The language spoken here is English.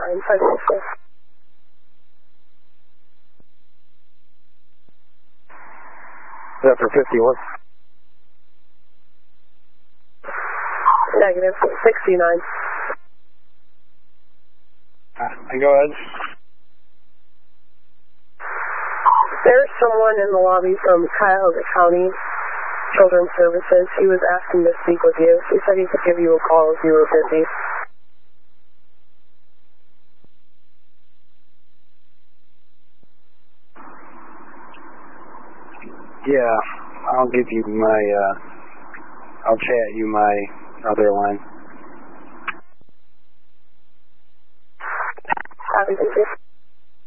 line, 564. That's for 51. Negative, 69. Go ahead. There's someone in the lobby from Cuyahoga County Children's Services. He was asking to speak with you. He said he could give you a call if you were busy. Yeah, I'll give you my, I'll chat you my other line. Copy, thank you.